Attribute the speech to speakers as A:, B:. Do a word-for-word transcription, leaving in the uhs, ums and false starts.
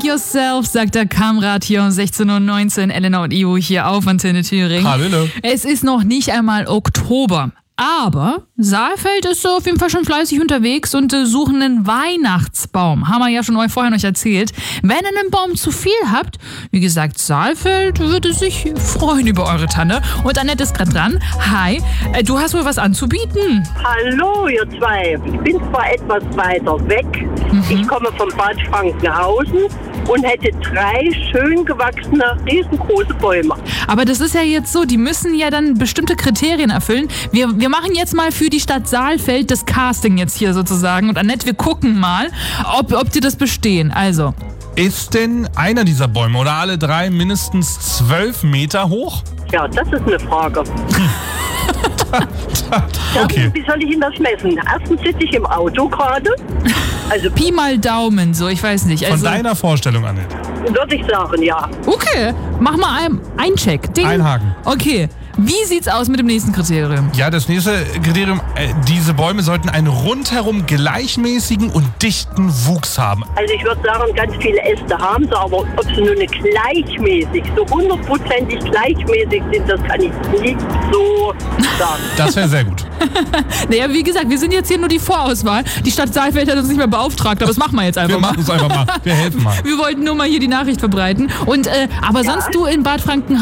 A: Yourself, sagt der Kamrat hier um sechzehn Uhr neunzehn. Elena und Ivo hier auf Antenne Thüringen.
B: Hallo.
A: Es ist noch nicht einmal Oktober. Aber Saalfeld ist so auf jeden Fall schon fleißig unterwegs und äh, suchen einen Weihnachtsbaum. Haben wir ja schon vorher noch erzählt. Wenn ihr einen Baum zu viel habt, wie gesagt, Saalfeld würde sich freuen über eure Tanne. Und Annette ist gerade dran. Hi, äh, du hast wohl was anzubieten.
C: Hallo, ihr zwei. Ich bin zwar etwas weiter weg.
A: Mhm.
C: Ich komme vom Bad Frankenhausen und hätte drei schön gewachsene, riesengroße Bäume.
A: Aber das ist ja jetzt so, die müssen ja dann bestimmte Kriterien erfüllen. Wir, wir machen jetzt mal für die Stadt Saalfeld das Casting jetzt hier sozusagen. Und Annette, wir gucken mal, ob, ob die das bestehen. Also.
B: Ist denn einer dieser Bäume oder alle drei mindestens zwölf Meter hoch?
C: Ja, das ist eine Frage.
B: Okay.
C: Wie soll ich Ihnen das messen? Erstens sitze ich im Auto gerade. Also
A: Pi mal Daumen, so, ich weiß nicht.
B: Von
A: Also,
B: deiner Vorstellung, Annette.
C: würde ich sagen, ja.
A: okay, mach mal ein, ein Check. Ding.
B: Einhaken.
A: Okay, wie sieht's aus mit dem nächsten Kriterium?
B: Ja, das nächste Kriterium, äh, diese Bäume sollten einen rundherum gleichmäßigen und dichten Wuchs haben.
C: Also ich würde sagen, ganz viele Äste haben sie, aber ob sie nur eine gleichmäßig, so hundertprozentig gleichmäßig sind, das kann ich nicht so sagen.
B: Das wäre sehr gut.
A: Naja, wie gesagt, wir sind jetzt hier nur die Vorauswahl. Die Stadt Saalfeld hat uns nicht mehr beauftragt, aber das machen wir jetzt einfach
B: Wir
A: mal.
B: machen es einfach mal. Wir helfen mal.
A: Wir wollten nur mal hier die Nachricht verbreiten. Und, äh, aber
C: Ja.
A: sonst du in Bad Frankenhausen